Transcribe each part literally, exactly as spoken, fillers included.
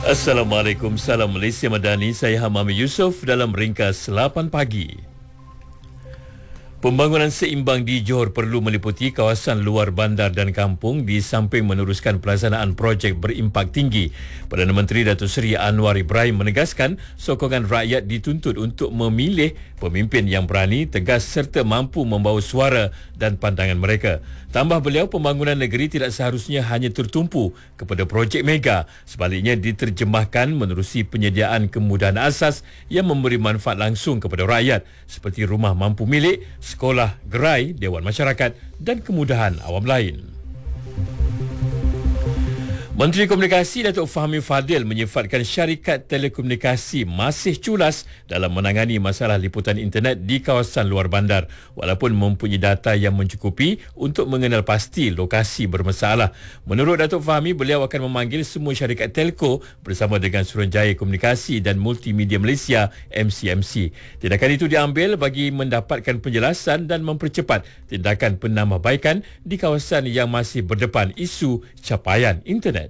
Assalamualaikum, salam Malaysia Madani. Saya Hamami Yusof dalam ringkas lapan pagi. Pembangunan seimbang di Johor perlu meliputi kawasan luar bandar dan kampung di samping meneruskan pelaksanaan projek berimpak tinggi. Perdana Menteri Datuk Seri Anwar Ibrahim menegaskan sokongan rakyat dituntut untuk memilih pemimpin yang berani, tegas serta mampu membawa suara dan pandangan mereka. Tambah beliau, pembangunan negeri tidak seharusnya hanya tertumpu kepada projek mega. Sebaliknya diterjemahkan menerusi penyediaan kemudahan asas yang memberi manfaat langsung kepada rakyat seperti rumah mampu milik, sekolah, gerai, dewan masyarakat dan kemudahan awam lain. Menteri Komunikasi Datuk Fahmi Fadil menyifatkan syarikat telekomunikasi masih culas dalam menangani masalah liputan internet di kawasan luar bandar walaupun mempunyai data yang mencukupi untuk mengenal pasti lokasi bermasalah. Menurut Datuk Fahmi, beliau akan memanggil semua syarikat telco bersama dengan Suruhanjaya Komunikasi dan Multimedia Malaysia M C M C. Tindakan itu diambil bagi mendapatkan penjelasan dan mempercepat tindakan penambahbaikan di kawasan yang masih berdepan isu capaian internet.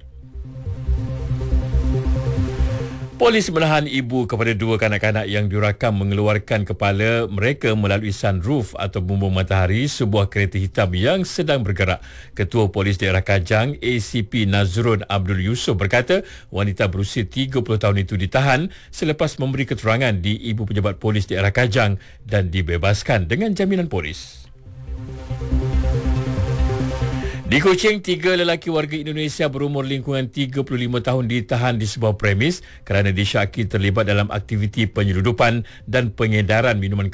Polis menahan ibu kepada dua kanak-kanak yang dirakam mengeluarkan kepala mereka melalui sunroof atau bumbung matahari sebuah kereta hitam yang sedang bergerak. Ketua Polis Daerah Kajang A C P Nazrun Abdul Yusof berkata wanita berusia tiga puluh tahun itu ditahan selepas memberi keterangan di Ibu Pejabat Polis Daerah Kajang dan dibebaskan dengan jaminan polis. Di Kuching, tiga lelaki warga Indonesia berumur lingkungan tiga puluh lima tahun ditahan di sebuah premis kerana disyaki terlibat dalam aktiviti penyeludupan dan pengedaran minuman